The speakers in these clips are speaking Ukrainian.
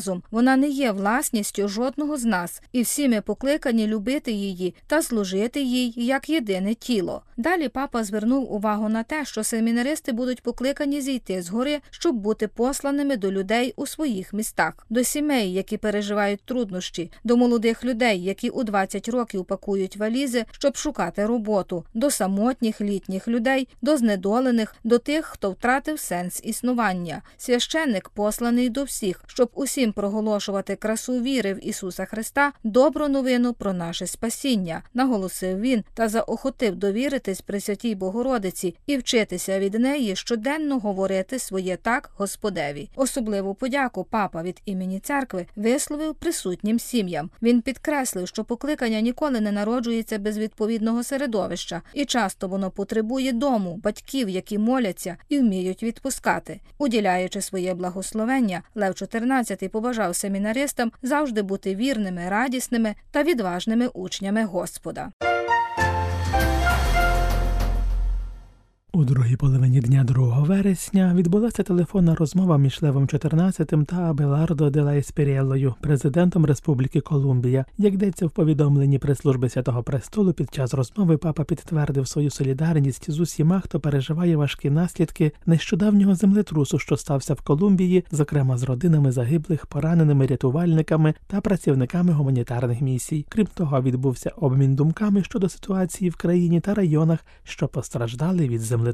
разом. Вона не є власністю жодного з нас, і всі ми покликані любити її та служити їй як єдине тіло. Далі папа звернув увагу на те, що семінаристи будуть покликані зійти з гори, щоб бути посланими до людей у своїх містах, до сімей, які переживають труднощі, до молодих людей, які у 20 років пакують валізи, щоб шукати роботу, до самотніх літніх людей, до знедолених, до тих, хто втратив сенс існування. Священник посланий до всіх, щоб усім проголошувати красу віри в Ісуса Христа, добру новину про наше спасіння, наголосив він та заохотив довіритись Пресвятій Богородиці і вчитися від неї щоденно говорити своє «так» Господеві. Особливу подяку папа від імені церкви висловив присутнім сім'ям. Він підкреслив, що покликання ніколи не народжується без відповідного середовища, і часто воно потребує дому, батьків, які моляться і вміють відпускати. Уділяючи своє благословення, Лев XIV побажав семінаристам завжди бути вірними, радісними та відважними учнями Господа. У другій половині дня 2 вересня відбулася телефонна розмова між Левом XIV та Абелардо де ла Еспіріеллою, президентом Республіки Колумбія. Як йдеться в повідомленні прес-служби Святого Престолу, під час розмови папа підтвердив свою солідарність з усіма, хто переживає важкі наслідки нещодавнього землетрусу, що стався в Колумбії, зокрема з родинами загиблих, пораненими рятувальниками та працівниками гуманітарних місій. Крім того, відбувся обмін думками щодо ситуації в країні та районах, що постраждали від землетрусу.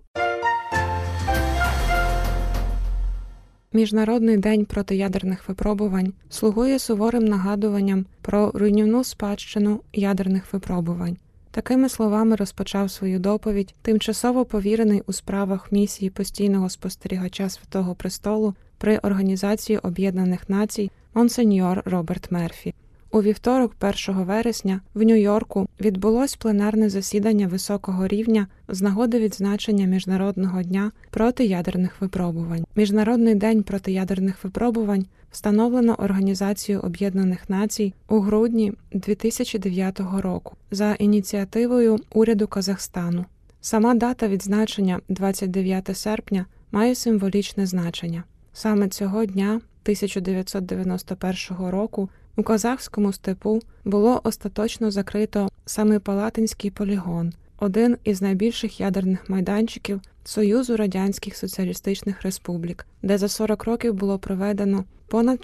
Міжнародний день протиядерних випробувань слугує суворим нагадуванням про руйнівну спадщину ядерних випробувань. Такими словами розпочав свою доповідь тимчасово повірений у справах місії постійного спостерігача Святого Престолу при Організації Об'єднаних Націй монсеньор Роберт Мерфі. У вівторок, 1 вересня, в Нью-Йорку відбулось пленарне засідання високого рівня з нагоди відзначення Міжнародного дня протиядерних випробувань. Міжнародний день протиядерних випробувань встановлено Організацією Об'єднаних Націй у грудні 2009 року за ініціативою уряду Казахстану. Сама дата відзначення 29 серпня має символічне значення. Саме цього дня 1991 року у казахському степу було остаточно закрито Семипалатинський полігон, один із найбільших ядерних майданчиків Союзу Радянських Соціалістичних Республік, де за 40 років було проведено понад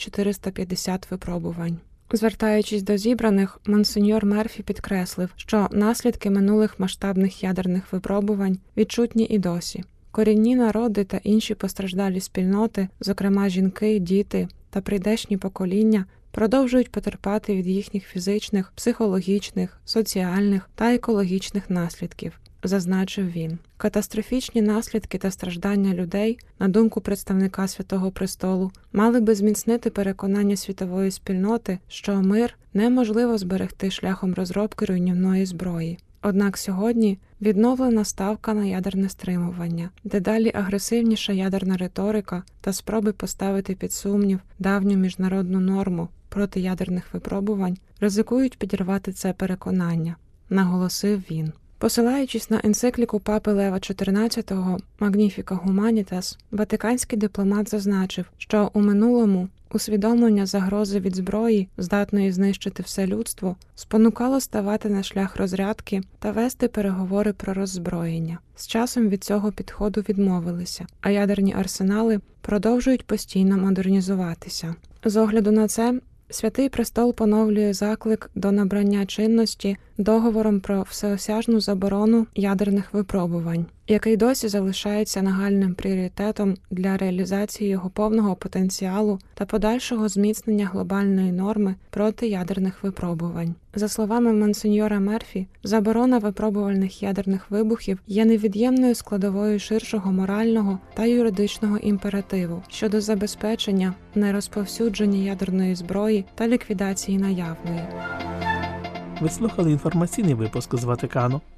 450 випробувань. Звертаючись до зібраних, монсеньор Мерфі підкреслив, що наслідки минулих масштабних ядерних випробувань відчутні і досі. Корінні народи та інші постраждалі спільноти, зокрема жінки, діти та прийдешні покоління, продовжують потерпати від їхніх фізичних, психологічних, соціальних та екологічних наслідків, зазначив він. Катастрофічні наслідки та страждання людей, на думку представника Святого Престолу, мали би зміцнити переконання світової спільноти, що мир неможливо зберегти шляхом розробки руйнівної зброї. Однак сьогодні відновлена ставка на ядерне стримування, дедалі агресивніша ядерна риторика та спроби поставити під сумнів давню міжнародну норму протиядерних випробувань ризикують підірвати це переконання, наголосив він. Посилаючись на енцикліку папи Лева XIV «Magnificat Humanitas», ватиканський дипломат зазначив, що у минулому усвідомлення загрози від зброї, здатної знищити все людство, спонукало ставати на шлях розрядки та вести переговори про роззброєння. З часом від цього підходу відмовилися, а ядерні арсенали продовжують постійно модернізуватися. З огляду на це, Святий Престол поновлює заклик до набрання чинності договором про всеосяжну заборону ядерних випробувань, який досі залишається нагальним пріоритетом для реалізації його повного потенціалу та подальшого зміцнення глобальної норми проти ядерних випробувань. За словами монсеньора Мерфі, заборона випробувальних ядерних вибухів є невід'ємною складовою ширшого морального та юридичного імперативу щодо забезпечення нерозповсюдження ядерної зброї та ліквідації наявної. Ви слухали інформаційний випуск з Ватикану.